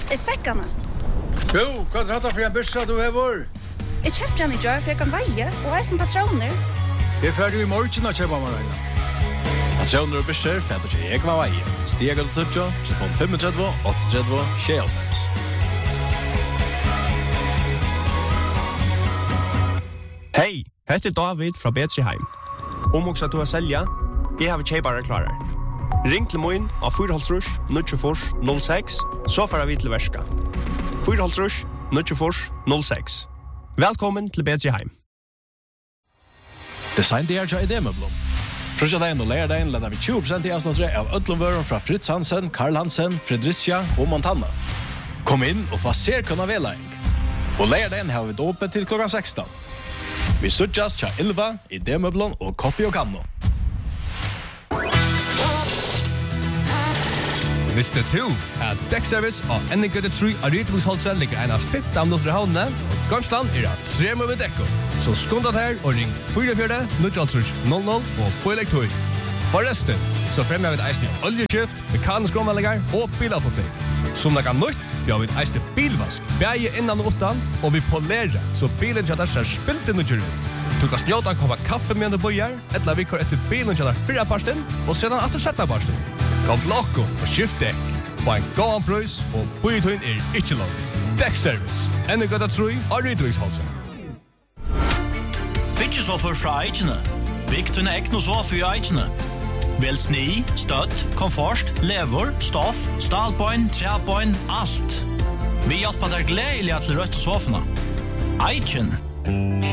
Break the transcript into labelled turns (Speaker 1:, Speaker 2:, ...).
Speaker 1: Yes, jeg fikk henne.
Speaker 2: Jo, hva drar for en bøssa du hever?
Speaker 1: Jeg kjøpte henne i jar, for jeg kan veie, og jeg som patroner.
Speaker 2: Jeg er ferdig i morgen å kjøpe meg regna.
Speaker 3: Patroner og bøsser, for at jeg kan veie. Stiger du tøtja, telefon 35, 38, 96.
Speaker 4: Hei, heter David fra Betriheim. Om också att du har sälja, jag har köpare klarar. Ring till mig av 4-halsrush 94 06, så får vi till värska. 4-halsrush 94 06. Välkommen till Betriheim.
Speaker 3: Design det är idémöblom. Frusjadagen och lärdagen laddar vi 20% i avsnittet av ödlomvören från Fritz Hansen, Karl Hansen, Fredricia och Montana. Kom in och få se kunna veläng. Och lärdagen har vi då öppet till klockan 16. Vi sutjas tja Ilva, idémöblon och Koppi och Kanno.
Speaker 5: Visste du at Deckservice og Ennegøtte 3 av Rytebosholsen ligger en av 15 minutter i havnene, og Gamsland at 3 med dekko. Så skundet her og ring 44-000 og på elektor. Forresten, så fremmer vi et eisende oljeskift, mekanisk omvallinger og bilavfotning. Som det kan nytt, vi har et eisende bilvask, bæge innan og utan, og vi polerer, så bilen kjøtter ser spilt inn og kjører ut. Du kan snjåta komma kaffe med du bøyer, eller vi kör etter bilen kjøtter 4 parsten, og sedan etter 17 parsten. Kom til okko og skift dekk. Få en gåan prøys, og bøytøyen ikke låg. Deckservice. Ennegøtta 3 av Rytebosholsen.
Speaker 6: Byggesoffer fra Eichene. Bygg til ekno sofa i Eichene. Vel sni, støtt, komfort, lever, stoff, stalbøyn, trebøyn, alt. Vi hjelper deg gledelig til rødt sofene. Eichen.